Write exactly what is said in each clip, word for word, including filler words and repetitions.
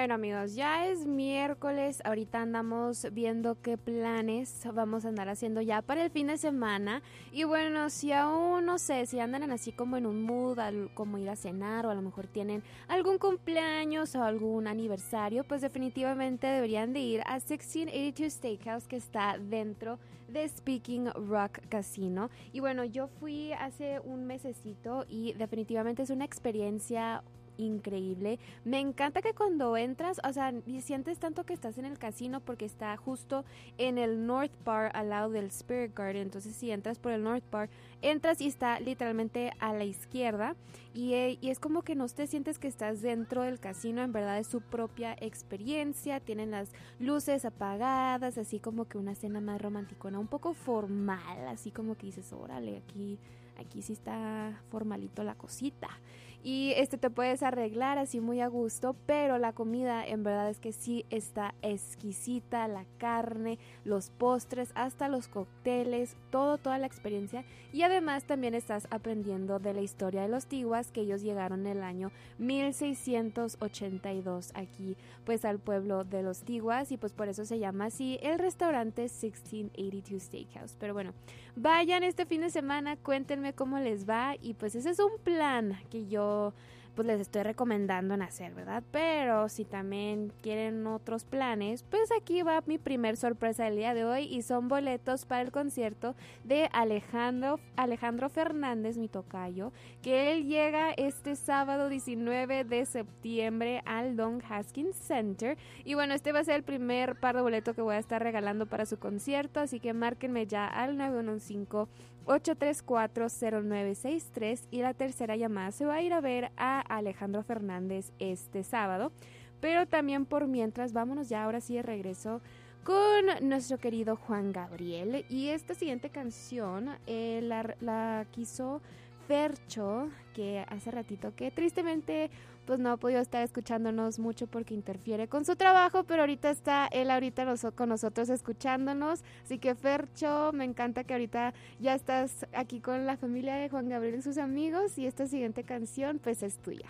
Bueno, amigos, ya es miércoles, ahorita andamos viendo qué planes vamos a andar haciendo ya para el fin de semana. Y bueno, si aún no sé, si andan así como en un mood, al, como ir a cenar, o a lo mejor tienen algún cumpleaños o algún aniversario, pues definitivamente deberían de ir a mil seiscientos ochenta y dos Steakhouse, que está dentro de Speaking Rock Casino. Y bueno, yo fui hace un mesecito y definitivamente es una experiencia increíble. Me encanta que cuando entras, o sea, sientes tanto que estás en el casino porque está justo en el North Bar al lado del Spirit Garden. Entonces si entras por el North Bar, entras y está literalmente a la izquierda y, eh, y es como que no te sientes que estás dentro del casino. En verdad es su propia experiencia. Tienen las luces apagadas, así como que una cena más romanticona, un poco formal, así como que dices, órale, aquí aquí sí está formalito la cosita. Y este te puedes arreglar así muy a gusto, pero la comida en verdad es que sí está exquisita, la carne, los postres, hasta los cócteles, todo, toda la experiencia. Y además también estás aprendiendo de la historia de los Tiguas, que ellos llegaron en el año mil seiscientos ochenta y dos aquí pues al pueblo de los Tiguas, y pues por eso se llama así el restaurante mil seiscientos ochenta y dos Steakhouse. Pero bueno, vayan este fin de semana, cuéntenme cómo les va, y pues ese es un plan que yo pues les estoy recomendando en hacer, ¿verdad? Pero si también quieren otros planes, pues aquí va mi primer sorpresa del día de hoy, y son boletos para el concierto de Alejandro Alejandro Fernández, mi tocayo, que él llega este sábado diecinueve de septiembre al Don Haskins Center. Y bueno, este va a ser el primer par de boletos que voy a estar regalando para su concierto, así que márquenme ya al nueve uno cinco, ocho tres cuatro, cero nueve seis tres, y la tercera llamada se va a ir a ver a Alejandro Fernández este sábado. Pero también por mientras, vámonos ya ahora sí de regreso con nuestro querido Juan Gabriel, y esta siguiente canción eh, la, la quiso Fercho, que hace ratito que tristemente pues no ha podido estar escuchándonos mucho porque interfiere con su trabajo, pero ahorita está él ahorita nos, con nosotros escuchándonos. Así que Fercho, me encanta que ahorita ya estás aquí con la familia de Juan Gabriel y sus amigos, y esta siguiente canción pues es tuya.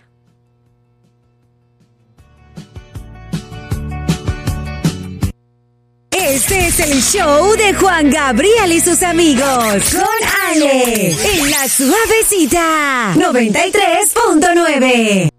Este es el show de Juan Gabriel y sus amigos, con Ale, en La Suavecita noventa y tres punto nueve.